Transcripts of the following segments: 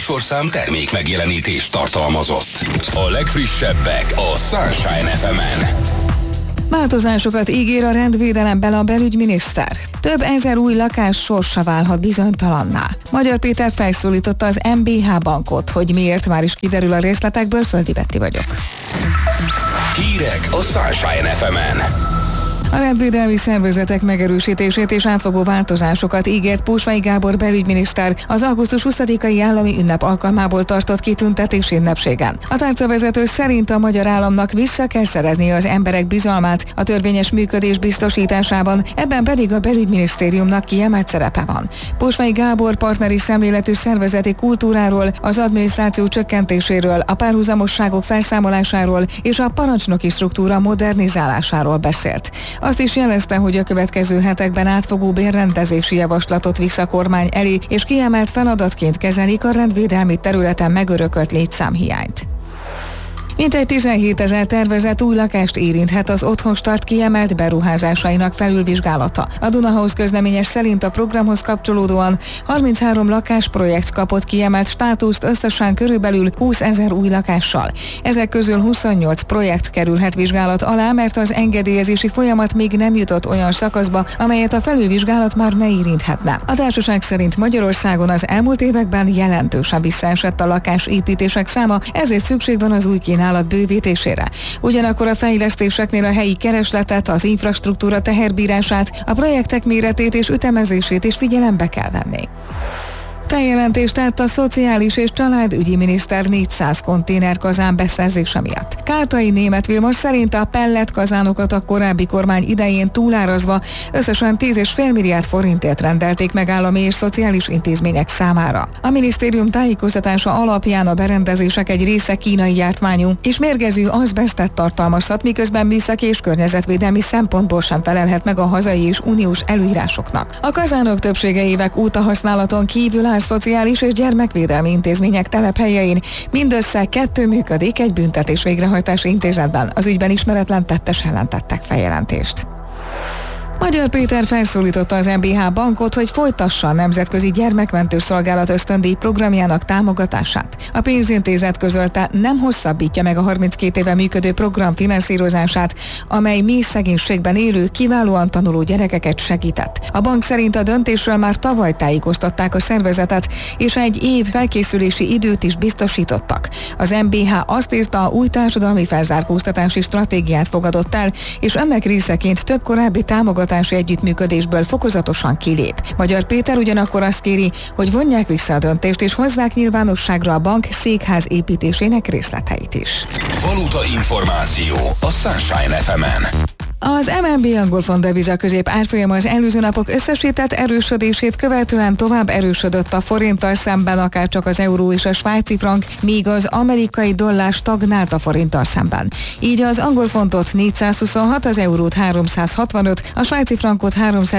műsorszám termék megjelenítést tartalmazott. A legfrissebbek a Sunshine FM-en. Változásokat ígér a rendvédelemben a belügyminiszter. Több ezer új lakás sorsa válhat bizonytalanná. Magyar Péter felszólította az MBH bankot, hogy miért, már is kiderül a részletekből. Földi Betti vagyok. Hírek a Sunshine FM-en. A rendvédelmi szervezetek megerősítését és átfogó változásokat ígért Pósvai Gábor belügyminiszter az augusztus 20-ai állami ünnep alkalmából tartott kitüntetési ünnepségen. A tárcavezető szerint a magyar államnak vissza kell szerezni az emberek bizalmát a törvényes működés biztosításában, ebben pedig a belügyminisztériumnak kiemelt szerepe van. Pósvai Gábor partneri szemléletű szervezeti kultúráról, az adminisztráció csökkentéséről, a párhuzamosságok felszámolásáról és a parancsnoki struktúra modernizálásáról beszélt. Azt is jelezte, hogy a következő hetekben átfogó bérrendezési javaslatot visz a kormány elé, és kiemelt feladatként kezelik a rendvédelmi területen megörökölt létszámhiányt. Mintegy 17 000 tervezett új lakást érinthet az Otthonstart kiemelt beruházásainak felülvizsgálata. A Dunahouse közleményes szerint a programhoz kapcsolódóan 33 lakásprojekt kapott kiemelt státuszt, összesen körülbelül 20 000 új lakással. Ezek közül 28 projekt kerülhet vizsgálat alá, mert az engedélyezési folyamat még nem jutott olyan szakaszba, amelyet a felülvizsgálat már ne érinthetne. A társaság szerint Magyarországon az elmúlt években jelentősen visszaesett a lakásépítések száma, ezért szükség van az új kínálat bővítésére. Ugyanakkor a fejlesztéseknél a helyi keresletet, az infrastruktúra teherbírását, a projektek méretét és ütemezését is figyelembe kell venni. Feljelentést tett a Szociális és Családügyi Miniszter 400 konténerkazán beszerzése miatt. Kártai Németh Vilmos szerint a pelletkazánokat a korábbi kormány idején túlárazva összesen 10,5 milliárd forintért rendelték meg állami és szociális intézmények számára. A minisztérium tájékoztatása alapján a berendezések egy része kínai gyártmányú és mérgező azbesztet tartalmazhat, miközben műszaki és környezetvédelmi szempontból sem felelhet meg a hazai és uniós előírásoknak. A kazánok többsége évek óta használaton kívül áll szociális és gyermekvédelmi intézmények telephelyein, mindössze 2 működik egy büntetés végrehajtási intézetben. Az ügyben ismeretlen tettes ellen tettek feljelentést. Magyar Péter felszólította az MBH bankot, hogy folytassa a Nemzetközi Gyermekmentő Szolgálat ösztöndíj programjának támogatását. A pénzintézet közölte, nem hosszabbítja meg a 32 éve működő program finanszírozását, amely mély szegénységben élő, kiválóan tanuló gyerekeket segített. A bank szerint a döntésről már tavaly tájékoztatták a szervezetet, és egy év felkészülési időt is biztosítottak. Az MBH azt írta, új társadalmi felzárkóztatási stratégiát fogadott el, és ennek részeként több korábbi támogatási együttműködésből fokozatosan kilép. Magyar Péter ugyanakkor azt kéri, hogy vonják vissza a döntést és hozzák nyilvánosságra a bank székház építésének részleteit is. Valuta információ a Sunshine FM-en. Az MNB angol font deviza közép árfolyama az előző napok összesített erősödését követően tovább erősödött a forinttal szemben, akárcsak az euró és a svájci frank, míg az amerikai dollár stagnált a forinttal szemben. Így az angol fontot 426, az eurót 365, a svájci frankot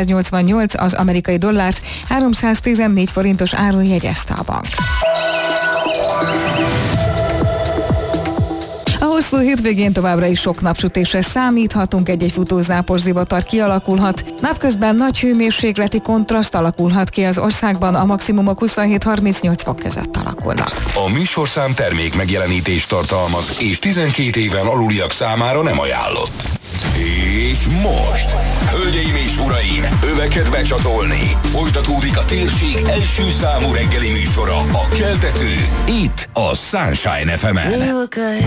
388, az amerikai dollárt 314 forintos áron jegyezte a bank. A hosszú hétvégén továbbra is sok napsütésre számíthatunk, egy-egy futózápor zivatar kialakulhat. Napközben nagy hőmérsékleti kontraszt alakulhat ki az országban, a maximumok 27-38 fok között alakulnak. A műsorszám termék megjelenítést tartalmaz, és 12 éven aluliak számára nem ajánlott. És most, hölgyeim és uraim, öveket becsatolni. Folytatódik a térség első számú reggeli műsora, a Keltető, itt a Sunshine FM-en.